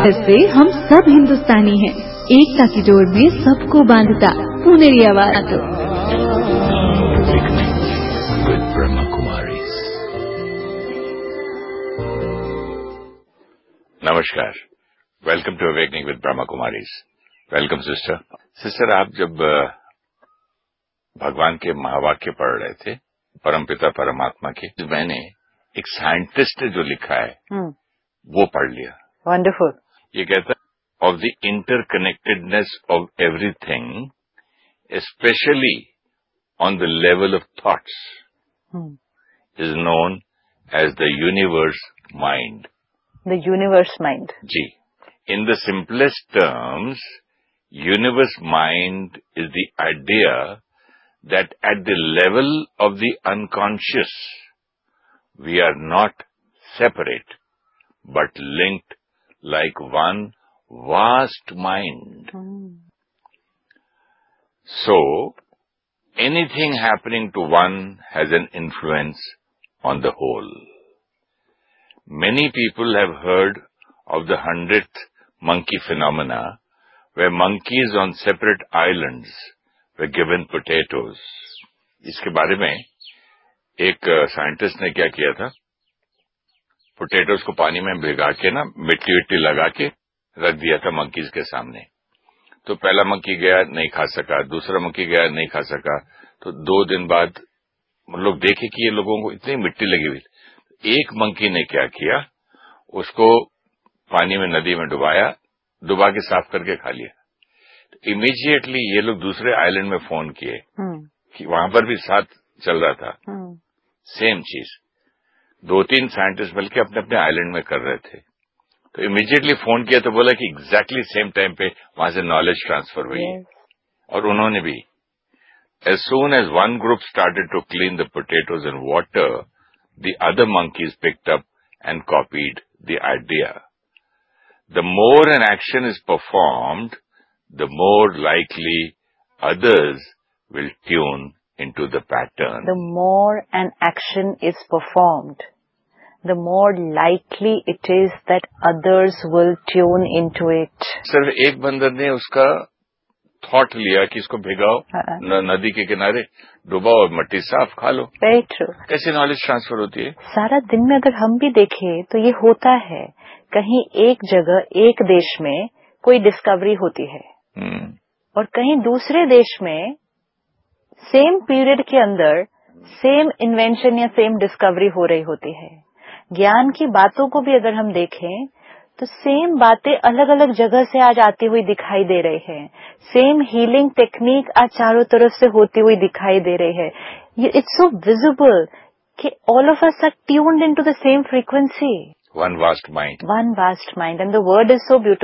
से हम सब हिंदुस्तानी हैं, एकता की डोर में सबको बांधता पुनेरी आवाज। नमस्कार, welcome to awakening with Brahma Kumaris. Welcome sister. आप जब भगवान के महावाक्य पढ़ रहे थे, परमपिता परमात्मा के, तो मैंने एक साइंटिस्ट ने जो लिखा है वो पढ़ लिया। वंडरफुल। ये कहता है of the interconnectedness of everything, specially on the level of thoughts, is known as the universe mind. The universe mind. Ji, in the simplest terms, universe mind is the idea that at the level of the unconscious, we are not separate, but linked like one vast mind. So, anything happening to one has an influence on the whole. Many people have heard of the 100th monkey phenomena, where monkeys on separate islands were given potatoes. इसके बारे में एक scientist ने क्या किया था, potatoes को पानी में भिगा के ना मिट्टी लगा के रख दिया था मंकीज के सामने। तो पहला मंकी गया, नहीं खा सका, दूसरा मंकी गया, नहीं खा सका। तो 2 दिन बाद लोग देखे कि ये लोगों को इतनी मिट्टी लगी हुई। एक मंकी ने क्या किया, उसको पानी में, नदी में डुबा के साफ करके खा लिया। इमीडिएटली ये लोग दूसरे आइलैंड में फोन किए कि वहां पर भी साथ चल रहा था, सेम चीज। 2-3 साइंटिस्ट बल्कि अपने अपने आइलैंड में कर रहे थे। तो इमीडिएटली फोन किया तो बोला कि एग्जैक्टली सेम टाइम पे वहां से नॉलेज ट्रांसफर हुई है। और उन्होंने भी, as soon as one group started to clean the potatoes in water, the other monkeys picked up and copied the idea. The more an action is performed, the more likely others will tune into the pattern. The more an action is performed, the more likely it is that others will tune into it. सिर्फ एक बंदर ने उसका thought लिया कि इसको भिगाओ, नदी के किनारे डुबाओ और मिट्टी साफ खा लो। Very true. कैसे नॉलेज ट्रांसफर होती है? सारा दिन में अगर हम भी देखें तो ये होता है, कहीं एक जगह, एक देश में कोई डिस्कवरी होती है और कहीं दूसरे देश में सेम पीरियड के अंदर सेम इन्वेंशन या सेम डिस्कवरी हो रही होती है। ज्ञान की बातों को भी अगर हम देखें तो सेम बातें अलग अलग जगह से आज आती हुई दिखाई दे रही है। सेम हीलिंग टेक्निक आज चारों तरफ से होती हुई दिखाई दे रही है। इट्स सो विजिबल कि all of us are tuned into the same frequency. One vast mind. One vast mind, and the word is so beautiful.